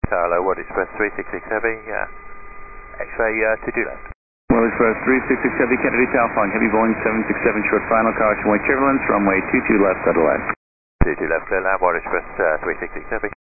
Tower, World Express 366 Heavy, X-ray 22 left. World Express 366 Heavy, Kennedy Tower, following heavy Boeing 767 short final, caution wing turbulence, runway 22 left, Adelaide. 22 left, clear land, World Express 366 Heavy.